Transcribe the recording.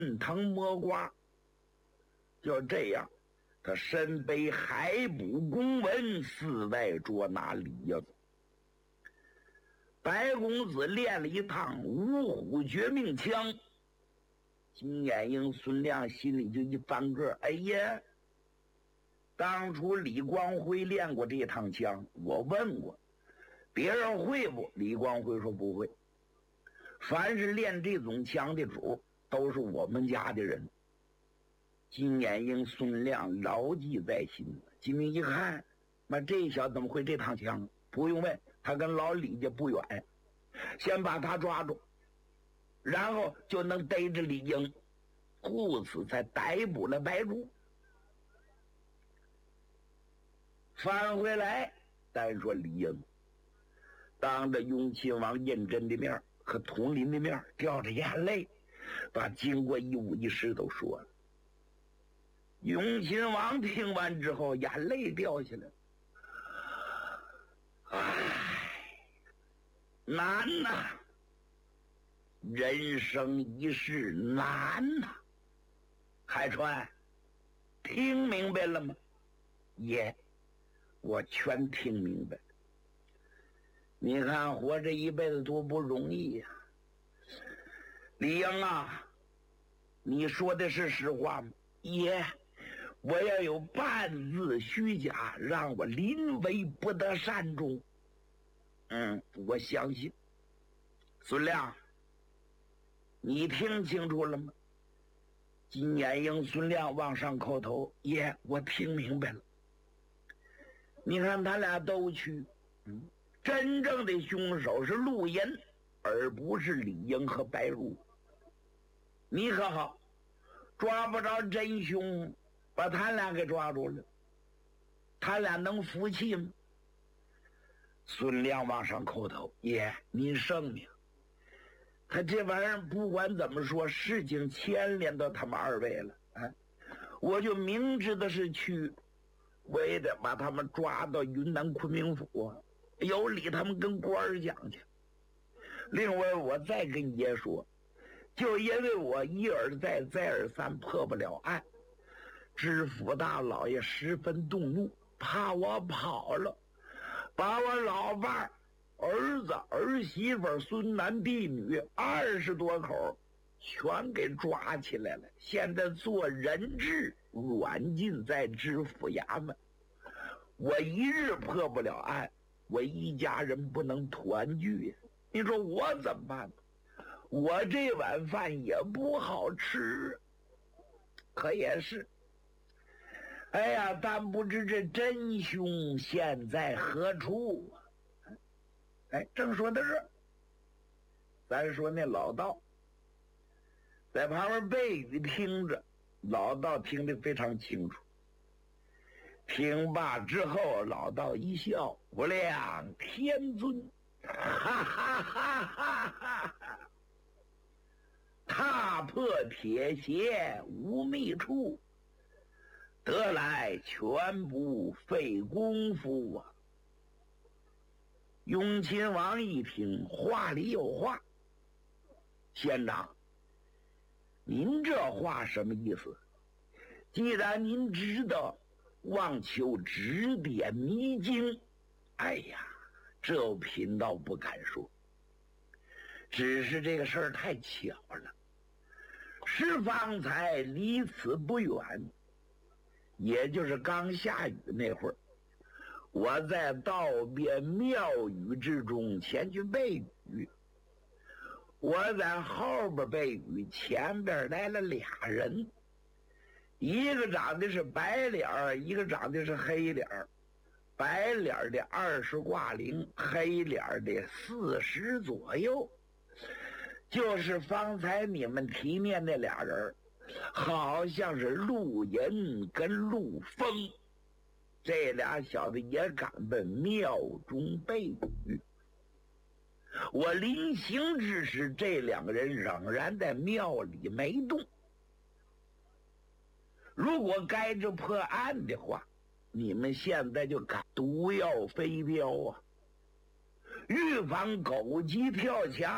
藤摸瓜。就这样，他身背海捕公文，寺外捉拿李应。白公子练了一趟五虎绝命枪，金眼英、孙亮心里就一翻个，哎呀，当初李光辉练过这趟枪，我问过别人会不，李光辉说不会。凡是练这种枪的主都是我们家的人。金眼英、孙亮牢记在心。金明一看，那这小子怎么会这趟枪？不用问，他跟老李家不远，先把他抓住，然后就能逮着李应，故此才逮捕了白珠。返回来，单说李应当着雍亲王胤禛的面和统领的面，掉着眼泪，把经过一五一十都说了。雍亲王听完之后，眼泪掉下来。唉，难呐，人生一世难呐。海川，听明白了吗？也，我全听明白了。你看活这一辈子多不容易呀。李应啊，你说的是实话吗？也，我要有半字虚假，让我临危不得善终。我相信。孙亮，你听清楚了吗？金眼英、孙亮往上叩头，爷，我听明白了。你看他俩都去，真正的凶手是陆岩，而不是李应和白如。你可好，抓不着真凶，把他俩给抓住了，他俩能服气吗？孙亮往上叩头，爷，您圣明。他这玩意儿不管怎么说，事情牵连到他们二位了啊！我就明知道是去，我也得把他们抓到云南昆明府，有理他们跟官儿讲去。另外，我再跟爷说，就因为我一而再再而三破不了案，知府大老爷十分动怒，怕我跑了，把我老伴儿、儿子、儿媳妇、孙男弟女20多口全给抓起来了，现在做人质，软禁在知府衙门。我一日破不了案，我一家人不能团聚呀。你说我怎么办？我这碗饭也不好吃，可也是。哎呀，但不知这真凶现在何处啊？正说到这儿，咱说那老道在旁边背语听着，老道听得非常清楚。听罢之后，老道一笑：“无量天尊，哈哈哈哈哈哈！踏破铁鞋无觅处，得来全不费功夫啊！”雍亲王一听，话里有话。县长，您这话什么意思？既然您知道，望求指点迷津。哎呀，这贫道不敢说，只是这个事儿太巧了。是方才离此不远，也就是刚下雨那会儿，我在道边庙宇之中前去背雨。我在后边背雨，前边来了俩人，一个长得是白脸，一个长得是黑脸。白脸的20挂零，黑脸的40左右，就是方才你们提念那俩人，好像是陆岩跟陆丰。这俩小子也敢奔庙中背雨。我临行之时，这两个人仍然在庙里没动。如果该着破案的话，你们现在就敢毒药飞镖啊，预防狗急跳墙。